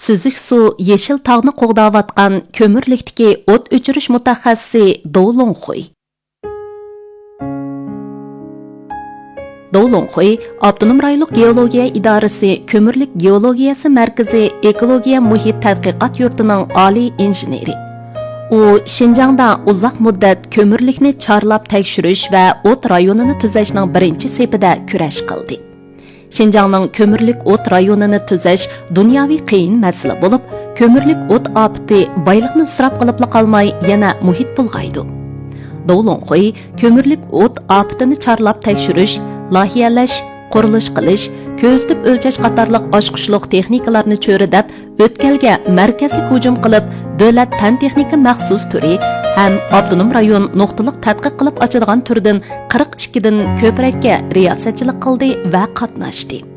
Süzük su yeşil tağını qoğdavatqan kömürlükdeki o't o'chirish mutaxassisi Dou Longhui. Dou Longhui, Avtonom rayonluq geologiya idorasi Kömürlük geologiyasi markazi ekologiya muhit tadqiqot yurtining oliy injeneri. U Şinjangda uzoq muddat kömürlükni chorlab tekshirish va o't rayonini tuzashning birinchi sepida kurash qildi. Şinjangning kömürlük o't rayonini tuzash dunyoviy qiyin masala bo'lib, kömürlük o't ofati boyliqni isrof qilib qolmay yana muhit bulg'aydi. Dou Longhui kömürlük o't ofatini chorlab tekshirish, lohiyalash, qurilish qilish, ko'zitib o'lchash qatorliq oshqushliq texnikalarni cho'ridab, o'tkalga markazlik hujum qilib, davlat fan texnika maxsus turi ham avtonom rayon nuqtaliq tadqiq qilib ochadigan turdan 42 dan ko'prakka riyosatchilik qildi va qatnashdi.